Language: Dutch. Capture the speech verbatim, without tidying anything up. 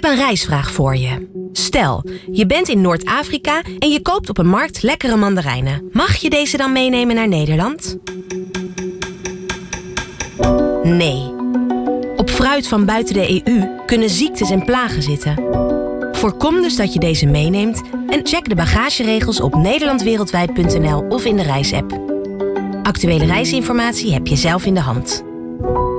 een reisvraag voor je. Stel, je bent in Noord-Afrika en je koopt op een markt lekkere mandarijnen. Mag je deze dan meenemen naar Nederland? Nee. Op fruit van buiten de E U kunnen ziektes en plagen zitten. Voorkom dus dat je deze meeneemt en check de bagageregels op nederlandwereldwijd punt n l of in de reisapp. Actuele reisinformatie heb je zelf in de hand.